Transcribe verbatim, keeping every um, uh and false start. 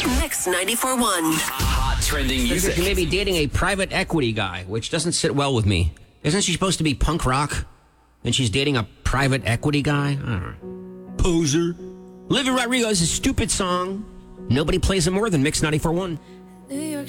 Mix ninety-four point one. Hot trending music. She may be dating a private equity guy, which doesn't sit well with me. Isn't she supposed to be punk rock? And she's dating a private equity guy? I don't know. Poser. Olivia Rodrigo's stupid song. Nobody plays it more than Mix ninety-four point one.